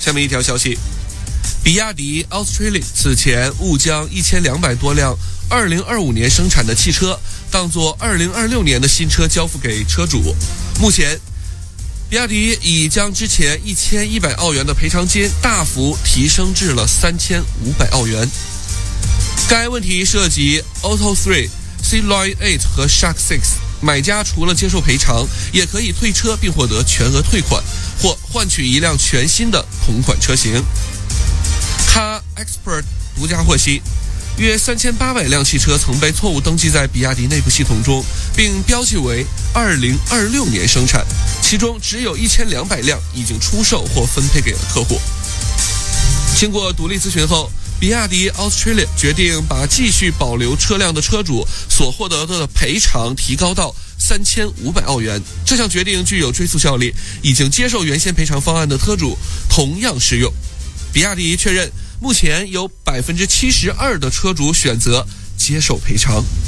下面一条消息，比亚迪 Australia 此前误将1200多辆2025年生产的汽车当作2026年的新车交付给车主。目前比亚迪已将之前1100澳元的赔偿金大幅提升至了3500澳元。该问题涉及 Auto3、C-Line 8和 Shark 6，买家除了接受赔偿，也可以退车并获得全额退款，或换取一辆全新的同款车型。Car Expert 独家获悉，约3800辆汽车曾被错误登记在比亚迪内部系统中，并标记为2026年生产，其中只有1200辆已经出售或分配给了客户。经过独立咨询后，比亚迪 Australia 决定把继续保留车辆的车主所获得的赔偿提高到3500澳元。这项决定具有追溯效力，已经接受原先赔偿方案的车主同样适用。比亚迪确认，目前有72%的车主选择接受赔偿。